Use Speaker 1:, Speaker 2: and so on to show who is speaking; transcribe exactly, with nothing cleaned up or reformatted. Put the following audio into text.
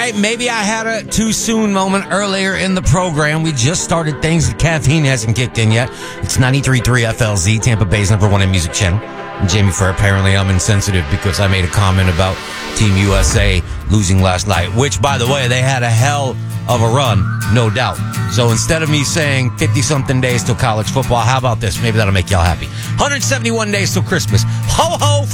Speaker 1: right, maybe I had a too soon moment earlier in the program. We just started things. The caffeine hasn't kicked in yet. It's ninety-three point three F L Z, Tampa Bay's number one in music channel. And Jamie Fur, apparently I'm insensitive because I made a comment about Team U S A losing last night, which, by the way, they had a hell of a run, no doubt. So instead of me saying fifty-something days till college football, how about this? Maybe that'll make y'all happy. one hundred seventy-one days till Christmas. Ho, ho!